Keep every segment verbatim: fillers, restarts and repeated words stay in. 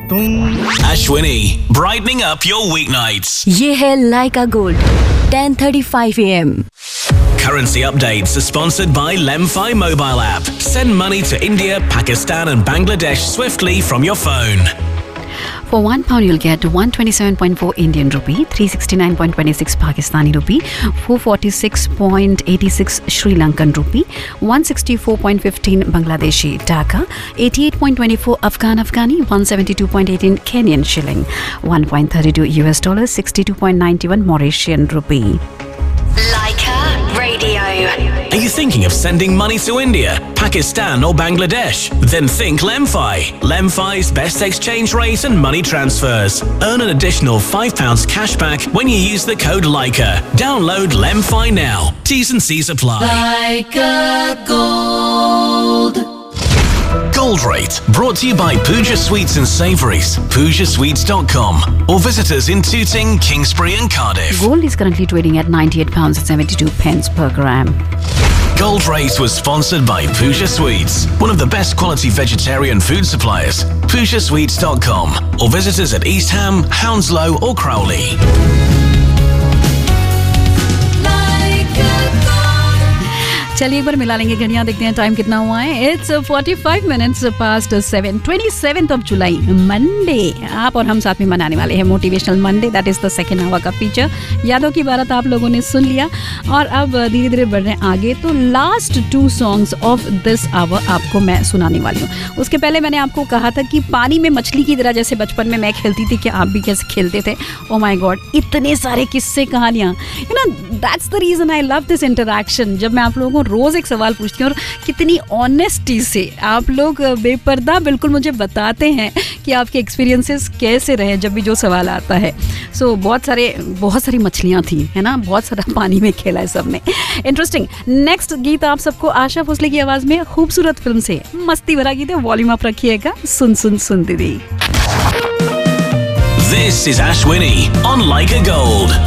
तुम। Ashwini, brightening up your weeknights. ये है Leica Gold, ten thirty-five a m Currency updates are sponsored by Lemfi mobile app. Send money to India, Pakistan and Bangladesh swiftly from your phone. For one pound, you'll get one twenty-seven point four Indian rupee, three sixty-nine point two six Pakistani rupee, four forty-six point eight six Sri Lankan rupee, one sixty-four point one five Bangladeshi taka, eighty-eight point two four Afghan Afghani, one seventy-two point one eight Kenyan shilling, one point three two U S dollars, sixty-two point nine one Mauritian rupee. Leica Radio. Are you thinking of sending money to India, Pakistan or Bangladesh? Then think Lemfi. Lemfi's best exchange rate and money transfers. Earn an additional five pounds cashback when you use the code Leica. Download Lemfi now. T's and C's apply. Leica Gold. Gold Rate, brought to you by Pooja Sweets and Savouries, pooja sweets dot com, or visit us in Tooting, Kingsbury and Cardiff. Gold is currently trading at ninety-eight pounds seventy-two pence per gram. Gold Rate was sponsored by Pooja Sweets, one of the best quality vegetarian food suppliers. pooja sweets dot com, or visit us at East Ham, Hounslow or Crowley. चलिए एक बार मिला लेंगे घड़ियां, देखते हैं time कितना हुआ है. It's forty-five minutes past seven, twenty-seventh of July, Monday. आप और हम साथ में मनाने वाले हैं motivational Monday. That is the second hour का फीचर. यादों की बारात आप लोगों ने सुन लिया और अब धीरे धीरे बढ़ रहे हैं आगे. तो last to songs of this our आपको मैं सुनाने वाली हूँ. उसके पहले मैंने आपको कहा था कि पानी में मछली की तरह जैसे बचपन में मैं खेलती थी, कि आप भी कैसे खेलते थे. ओ माय गॉड, इतने सारे किस्से कहानियाँ. You know that's the reason I love this interaction. जब मैं आप लोगों को रोज एक सवाल पूछती हूँ और कितनी ऑनेस्टी से आप लोग बेपर्दा बिल्कुल मुझे बताते हैं कि आपके एक्सपीरियंसेस कैसे रहे जब भी जो सवाल आता है. सो so, बहुत सारे बहुत सारी मछलियाँ थी, है ना, बहुत सारा पानी में खेला है सबने. इंटरेस्टिंग. नेक्स्ट गीत आप सबको आशा भोसले की आवाज में खूबसूरत फिल्म से मस्ती भरा गीत है. वॉल्यूम अप रखिएगा. सुन सुन सुन दीदी. This is Ashwini on Leica Gold.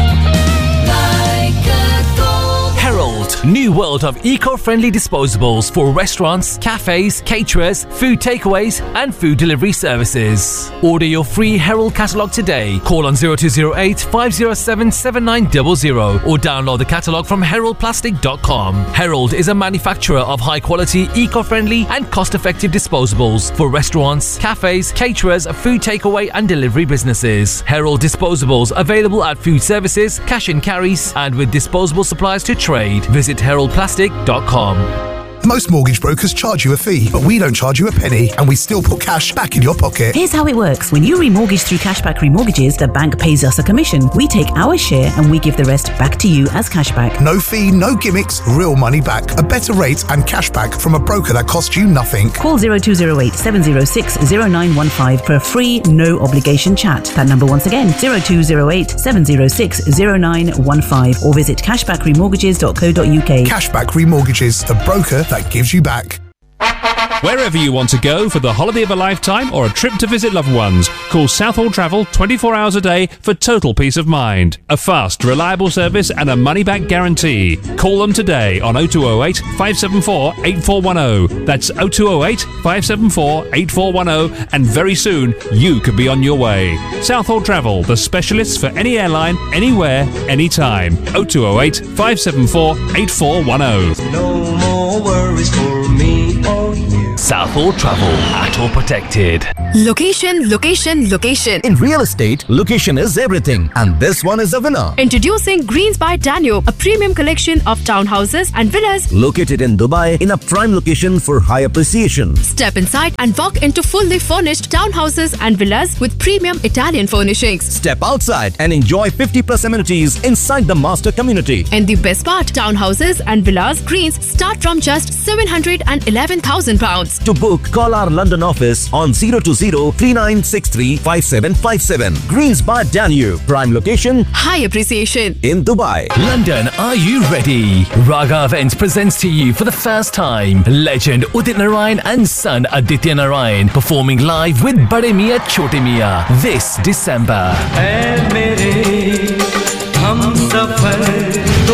New world of eco-friendly disposables for restaurants, cafes, caterers, food takeaways and food delivery services. Order your free Herald catalogue today. Call on zero two zero eight, five zero seven, seven nine zero zero or download the catalogue from herald plastic dot com. Herald is a manufacturer of high-quality, eco-friendly and cost-effective disposables for restaurants, cafes, caterers, food takeaway and delivery businesses. Herald disposables available at food services, cash and carries and with disposable supplies to trade. Visit herald plastic dot com. Most mortgage brokers charge you a fee, but we don't charge you a penny, and we still put cash back in your pocket. Here's how it works. When you remortgage through Cashback Remortgages, the bank pays us a commission. We take our share and we give the rest back to you as cashback. No fee, no gimmicks, real money back. A better rate and cashback from a broker that costs you nothing. Call zero two zero eight, seven zero six, zero nine one five for a free, no obligation chat. That number once again, zero two zero eight, seven zero six, zero nine one five or visit cashback remortgages dot co dot uk. Cashback Remortgages, the broker that gives you back. Wherever you want to go for the holiday of a lifetime or a trip to visit loved ones, call Southall Travel twenty-four hours a day for total peace of mind. A fast, reliable service and a money-back guarantee. Call them today on oh two oh eight, five seven four, eight four one oh. That's oh two oh eight, five seven four, eight four one oh, and very soon you could be on your way. Southall Travel, the specialists for any airline, anywhere, anytime. oh two oh eight, five seven four, eight four one oh. No more worries for me or you. Southall Travel, at or protected. Location, location, location. In real estate, location is everything, and this one is a winner. Introducing Greens by Danube, a premium collection of townhouses and villas located in Dubai in a prime location for high appreciation. Step inside and walk into fully furnished townhouses and villas with premium Italian furnishings. Step outside and enjoy fifty plus amenities inside the master community. And the best part, townhouses and villas Greens start from just seven hundred eleven thousand pounds. To book, call our London office on zero two zero, three nine six three, five seven five seven. Greens by Danube, prime location, high appreciation in Dubai. London, are you ready? Raga Events presents to you for the first time legend Udit Narayan and son Aditya Narayan performing live with Bade Miyan Chote Miyan this December. ऐ मेरे हम सफर तो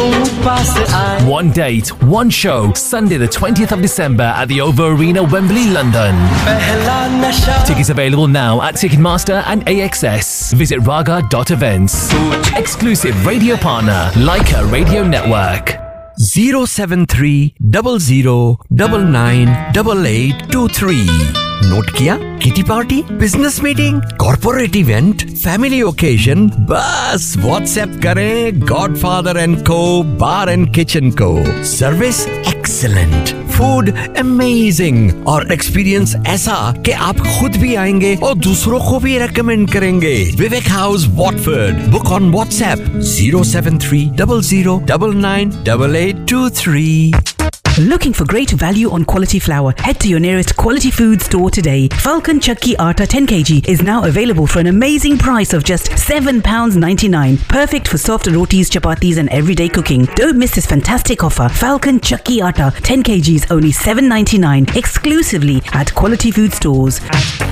पास आए. One date, one show, Sunday the twentieth of December at the O V O Arena, Wembley, London. पहला नशा. Tickets available now at Ticketmaster and A X S. Visit raga dot events. Exclusive radio partner, Leica Radio Network. zero seven three zero zero nine nine eight eight two three. Note किया? Kitty party, business meeting, corporate event, family occasion, बस WhatsApp करें godfather and को बार and kitchen को. Service excellent, food amazing और experience ऐसा कि आप खुद भी आएंगे और दूसरों को भी रेकमेंड करेंगे. विवेक house, Watford. Book on WhatsApp zero seven three zero zero nine nine eight eight two three. Looking for great value on quality flour? Head to your nearest quality food store today. Falcon Chakki Atta ten kilograms is now available for an amazing price of just seven pounds ninety-nine. Perfect for soft rotis, chapatis and everyday cooking. Don't miss this fantastic offer. Falcon Chakki Atta ten kilograms only seven ninety-nine exclusively at quality food stores.